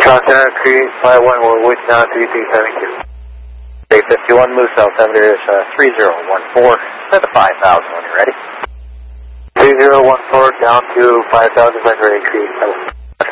Santa Creek, 51, we're with down 3372. Okay, 51, move south, there is 3014, set to 5,000 when you're ready. 3014 down to 5,000, Santa Creek.